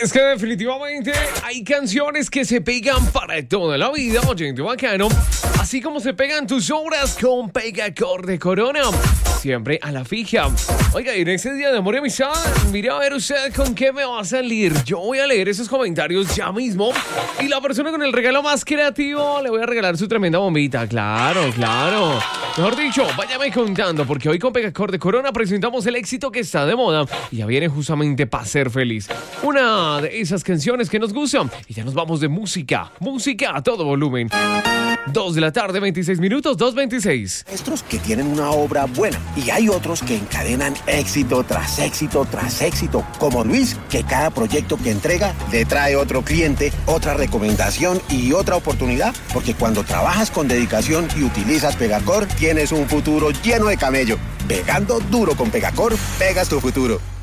es que definitivamente hay canciones que se pegan para toda la vida, oyente bacano. Así como se pegan tus obras con Pegacor de Corona. Siempre a la fija. Oiga, y en ese día de amor y amistad, mira a ver usted con qué me va a salir. Yo voy a leer esos comentarios ya mismo. Y la persona con el regalo más creativo le voy a regalar su tremenda bombita. Claro, claro. Mejor dicho, váyame contando, porque hoy con Pegacor de Corona presentamos el éxito que está de moda. Y ya viene justamente para ser feliz. Una de esas canciones que nos gustan. Y ya nos vamos de música. Música a todo volumen. 2 de la tarde, 26 minutos, 2:26. Maestros que tienen una obra buena y hay otros que encadenan éxito tras éxito tras éxito, como Luis, que cada proyecto que entrega le trae otro cliente, otra recomendación y otra oportunidad, porque cuando trabajas con dedicación y utilizas Pegacor, tienes un futuro lleno de camello. Pegando duro con Pegacor, pegas tu futuro.